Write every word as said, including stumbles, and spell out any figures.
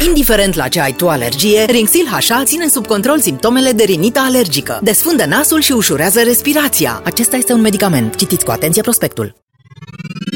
Indiferent la ce ai tu alergie, Rinxil H A ține sub control simptomele de rinită alergică. Desfundă nasul și ușurează respirația. Acesta este un medicament. Citiți cu atenție prospectul.